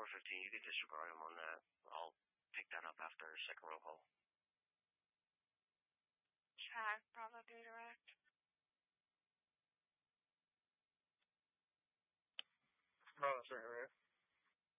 415, you can disregard him on that. I'll pick that up after second roll call. Check, Bravo Bay Direct. Bravo, sir,